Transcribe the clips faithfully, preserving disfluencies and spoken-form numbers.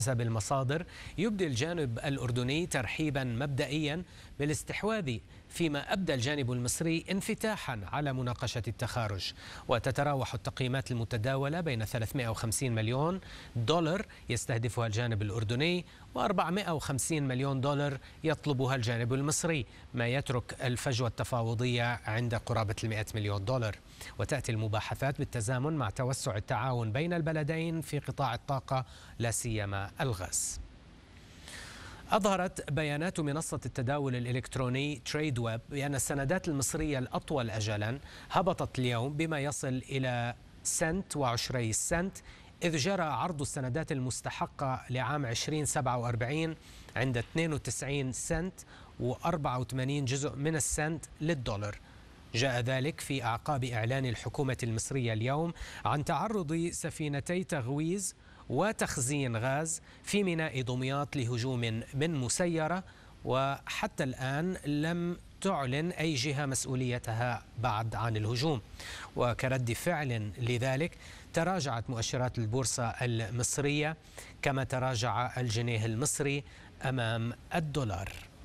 حسب المصادر يبدي الجانب الأردني ترحيبا مبدئيا بالاستحواذ، فيما أبدى الجانب المصري انفتاحا على مناقشة التخارج. وتتراوح التقييمات المتداولة بين ثلاثمئة وخمسين مليون دولار يستهدفها الجانب الأردني وأربعمئة وخمسين مليون دولار يطلبها الجانب المصري، ما يترك الفجوة التفاوضية عند قرابة المئة مليون دولار. وتأتي المباحثات بالتزامن مع توسع التعاون بين البلدين في قطاع الطاقة، لا سيما الغاز. أظهرت بيانات منصة التداول الإلكتروني تريد ويب بأن السندات المصرية الأطول أجلا هبطت اليوم بما يصل إلى سنت وعشري السنت، إذ جرى عرض السندات المستحقة لعام ألفين وسبعة وأربعين عند اثنين وتسعين سنت وأربعة وثمانين جزء من السنت للدولار. جاء ذلك في أعقاب إعلان الحكومة المصرية اليوم عن تعرض سفينتي تغويز وتخزين غاز في ميناء دمياط لهجوم من مسيرة، وحتى الآن لم تعلن أي جهة مسؤوليتها بعد عن الهجوم. وكرد فعل لذلك تراجعت مؤشرات البورصة المصرية، كما تراجع الجنيه المصري أمام الدولار.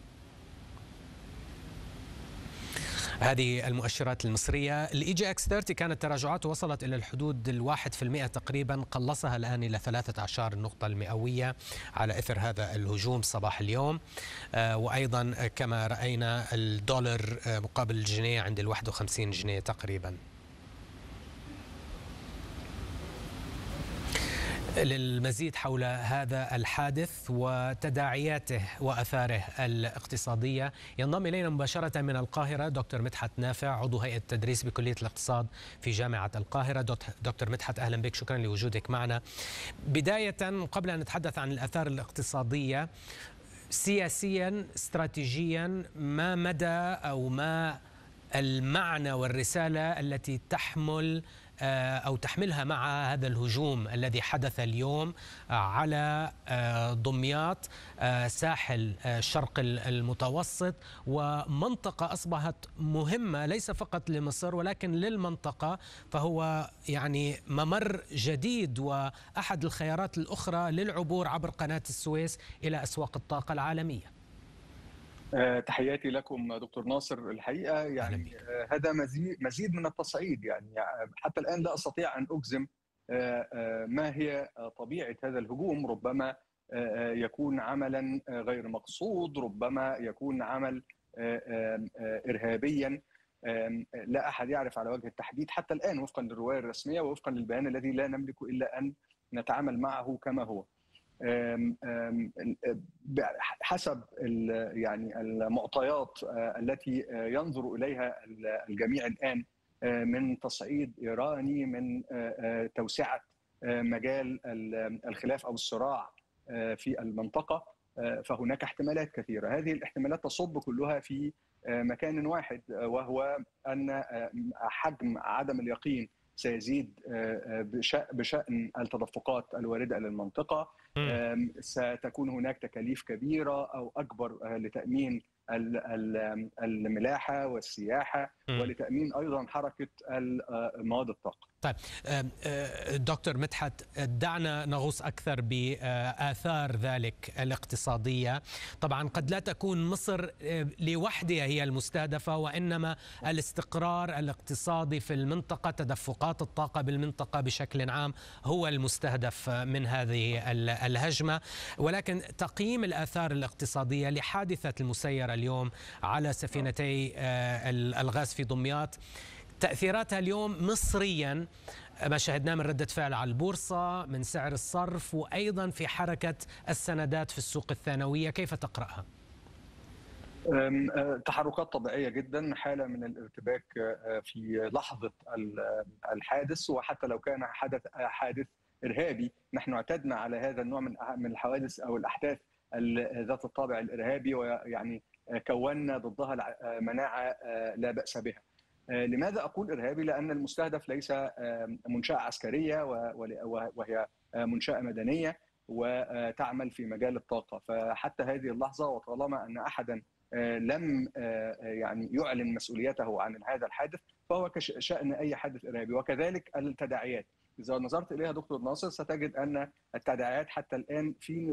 هذه المؤشرات المصرية. الاي جي اكس ثلاثين كانت تراجعاته وصلت إلى الحدود الواحد في المئة تقريبا، قلصها الآن إلى ثلاثة عشر النقطة المئوية على إثر هذا الهجوم صباح اليوم. آه وأيضا كما رأينا الدولار آه مقابل الجنيه عند الواحد وخمسين جنيه تقريبا. للمزيد حول هذا الحادث وتداعياته وأثاره الاقتصادية ينضم إلينا مباشرة من القاهرة دكتور مدحت نافع، عضو هيئة التدريس بكلية الاقتصاد في جامعة القاهرة. دكتور مدحت، أهلا بك، شكرا لوجودك معنا. بداية قبل أن نتحدث عن الآثار الاقتصادية، سياسيا استراتيجيا ما مدى أو ما المعنى والرسالة التي تحمل أو تحملها مع هذا الهجوم الذي حدث اليوم على دمياط، ساحل الشرق المتوسط، ومنطقة أصبحت مهمة ليس فقط لمصر ولكن للمنطقة، فهو يعني ممر جديد وأحد الخيارات الأخرى للعبور عبر قناة السويس إلى أسواق الطاقة العالمية؟ تحياتي لكم دكتور ناصر. الحقيقة يعني هذا مزيد مزيد من التصعيد، يعني حتى الآن لا أستطيع أن أجزم ما هي طبيعة هذا الهجوم. ربما يكون عملا غير مقصود، ربما يكون عمل إرهابيا، لا أحد يعرف على وجه التحديد حتى الآن، وفقا للرواية الرسمية ووفقا للبيان الذي لا نملك إلا أن نتعامل معه كما هو. أم أم حسب يعني المعطيات التي ينظر إليها الجميع الآن من تصعيد إيراني، من توسعة مجال الخلاف أو الصراع في المنطقة، فهناك احتمالات كثيرة. هذه الاحتمالات تصب كلها في مكان واحد، وهو أن حجم عدم اليقين سيزيد بشأن التدفقات الواردة إلى المنطقة. ستكون هناك تكاليف كبيرة أو أكبر لتأمين الملاحة والسياحة ولتأمين أيضا حركة مواد الطاقة. طيب دكتور مدحت، دعنا نغوص أكثر بآثار ذلك الاقتصادية. طبعا قد لا تكون مصر لوحدها هي المستهدفة، وإنما الاستقرار الاقتصادي في المنطقة، تدفقات الطاقة بالمنطقة بشكل عام هو المستهدف من هذه الهجمة. ولكن تقييم الآثار الاقتصادية لحادثة المسيرة اليوم على سفينتي الغاز في دمياط، تأثيراتها اليوم مصريا، ما شاهدناه من ردة فعل على البورصة، من سعر الصرف، وأيضا في حركة السندات في السوق الثانوية، كيف تقرأها؟ تحركات طبيعية جدا، حالة من الارتباك في لحظة الحادث، وحتى لو كان حدث حادث إرهابي نحن اعتدنا على هذا النوع من من الحوادث أو الأحداث ذات الطابع الإرهابي، ويعني كونا ضدها مناعة لا بأس بها. لماذا أقول إرهابي؟ لأن المستهدف ليس منشأة عسكرية وهي منشأة مدنية وتعمل في مجال الطاقة. فحتى هذه اللحظة وطالما أن أحدا لم يعني يعلن مسؤوليته عن هذا الحادث، فهو كشأن أي حادث إرهابي. وكذلك التداعيات، إذا نظرت إليها دكتور ناصر ستجد أن التداعيات حتى الآن في